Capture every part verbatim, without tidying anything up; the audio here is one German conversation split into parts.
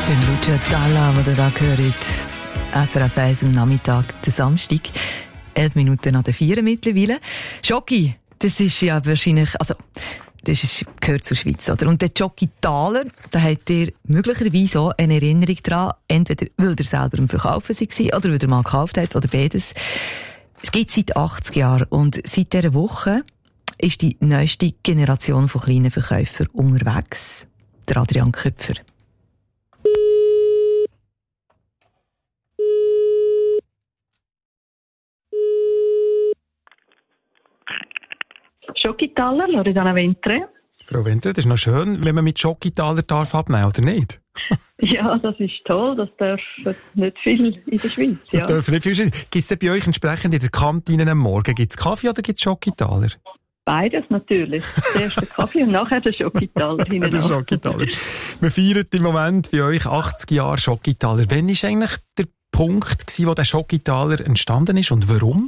Den Lucia Dalla, den ihr da hört, S R F eins am Nachmittag, der Samstag, elf Minuten nach der vier mittlerweile. Schoki, das ist ja wahrscheinlich, also, das ist, gehört zur Schweiz, oder? Und der Schoki Thaler, da habt ihr möglicherweise auch eine Erinnerung daran, entweder weil ihr selber im Verkaufen war oder weil ihr mal gekauft habt, oder beides. Es gibt seit achtzig Jahren und seit dieser Woche ist die neueste Generation von kleinen Verkäufern unterwegs. Der Adrian Köpfer. Schoki-Thaler, Loredana Ventre. Frau Ventre, das ist noch schön, wenn man mit Schoki-Thaler darf abnehmen, oder nicht? Ja, das ist toll. Das dürfen nicht viel in der Schweiz. Das ja. dürfen nicht viel sein. Gibt es denn bei euch entsprechend in der Kantine am Morgen, gibt es Kaffee oder gibt es Schoki-Thaler? Beides natürlich. Zuerst der Kaffee und nachher der Schoki-Thaler. Der Schoki-Thaler. Wir feiern im Moment bei euch achtzig Jahre Schoki-Thaler. Wann war eigentlich der Punkt, wo der Schoki-Thaler entstanden ist und warum?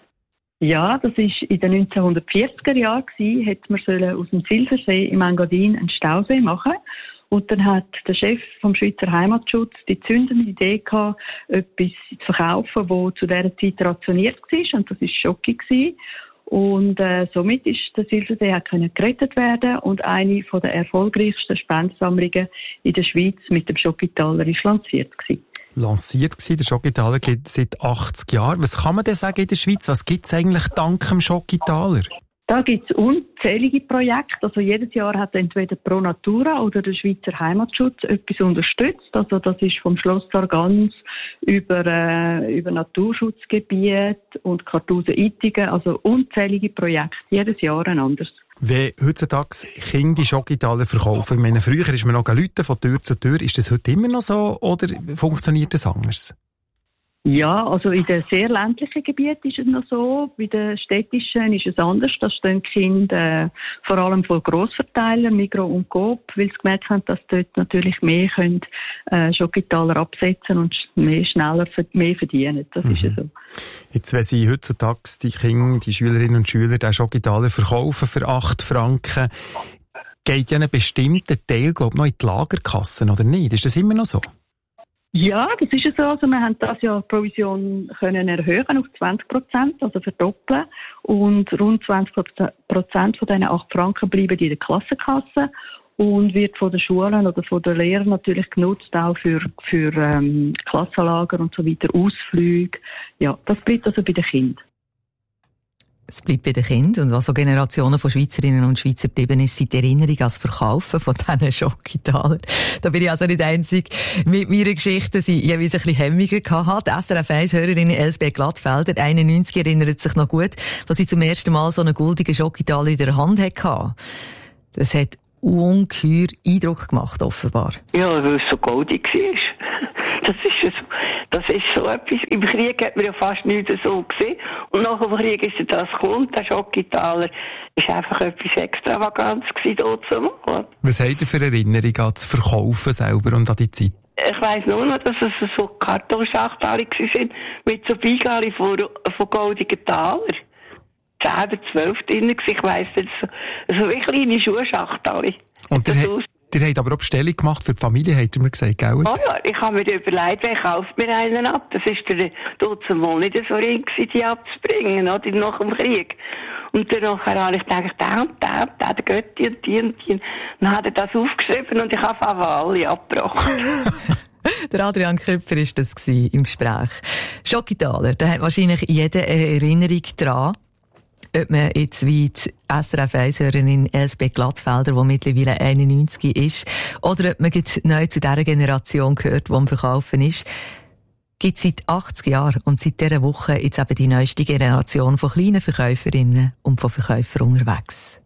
Ja, das war in den neunzehnhundertvierziger Jahren. Hätte man aus dem Silbersee im Engadin einen Stausee machen. Und dann hat der Chef vom Schweizer Heimatschutz die zündende Idee gehabt, etwas zu verkaufen, das zu dieser Zeit rationiert war. Und das war Schoki gewesen. Und äh, somit ist der Silbersee hat können gerettet werden und eine von der erfolgreichsten Spendensammlungen in der Schweiz mit dem Schoki-Thaler ist lanciert gewesen. Lanciert gewesen, der Schoki-Thaler gibt es seit achtzig Jahren. Was kann man denn sagen in der Schweiz? Was gibt es eigentlich dank dem Schoki-Thaler? Da gibt es unzählige Projekte. Also jedes Jahr hat entweder Pro Natura oder der Schweizer Heimatschutz etwas unterstützt. Also das ist vom Schloss Sargans über, äh, über Naturschutzgebiet und Kartusen-Ittigen. Also unzählige Projekte. Jedes Jahr ein anderes. Wenn heutzutage Kinder die Schoki-Thaler verkaufen, ich meine, früher ist man noch Leute von Tür zu Tür. Ist das heute immer noch so oder funktioniert das anders? Ja, also in den sehr ländlichen Gebieten ist es noch so. Bei den städtischen ist es anders. Da stehen die Kinder äh, vor allem von Grossverteilern, Migros und Coop, weil sie gemerkt haben, dass dort natürlich mehr können, äh, Schoki-Thaler absetzen und mehr schneller mehr verdienen. Das mhm. ist ja so. Jetzt, wenn Sie heutzutage die Kinder, die Schülerinnen und Schüler, den Schoki-Thaler verkaufen für acht Franken, geht ja einen bestimmten Teil, glaube ich, noch in die Lagerkassen, oder nicht? Ist das immer noch so? Ja, das ist ja so. Also wir haben das Jahr die Provision können erhöhen auf zwanzig Prozent, also verdoppeln. Und rund zwanzig Prozent von diesen acht Franken bleiben in der Klassenkasse und wird von den Schulen oder von den Lehrern natürlich genutzt, auch für, für ähm, Klassenlager und so weiter, Ausflüge. Ja, das bleibt also bei den Kindern. Es bleibt bei den Kindern. Und was so Generationen von Schweizerinnen und Schweizer geblieben ist, sind die Erinnerung ans Verkaufen von diesen Schoki-Thaler. Da bin ich also nicht einzig mit meiner Geschichte, die jeweils ein bisschen Hemmungen gehabt. S R F eins-Hörerin Elsbeth Glattfelder, einundneunzig, erinnert sich noch gut, dass sie zum ersten Mal so einen goldigen Schoki-Thaler in der Hand hatte. Das hat ungeheuer Eindruck gemacht, offenbar. Ja, weil es so goldig war. Das ist so, das ist so etwas. Im Krieg hat man ja fast nichts so gesehen. Und nach dem Krieg ist das gekommen. Der Schoki-Thaler ist einfach etwas Extravagantes gewesen, dazu. Was habt ihr für Erinnerungen an das Verkaufen selber und an die Zeit? Ich weiss nur noch, dass es so Kartonschachteln waren mit so Beigaben von, von goldigen Taler. Zehn oder zwölf drin. Ich weiss nicht, so, so wie kleine Schuhschachteln. Und der Ihr habt aber auch Bestellung gemacht für die Familie, habt ihr mir gesagt, gell? Oh ja, ich habe mir überlegt, wer kauft mir einen ab. Das war der Dutzendmal nicht so ring, die abzubringen, oder, nach dem Krieg. Und dann habe ich gedacht, der und der und der, der Götti und die und die. Dann hat er das aufgeschrieben und ich habe einfach alle abgebrochen. Der Adrian Köpfer war das im Gespräch. Schoki-Thaler, da hat wahrscheinlich jeder eine Erinnerung dran. Ob man jetzt wie die S R F eins-Hörerin Elsbeth Glattfelder, die mittlerweile einundneunzig ist, oder ob man jetzt neu zu dieser Generation gehört, die am Verkaufen ist, gibt es seit achtzig Jahren und seit dieser Woche jetzt eben die neueste Generation von kleinen Verkäuferinnen und von Verkäufern unterwegs.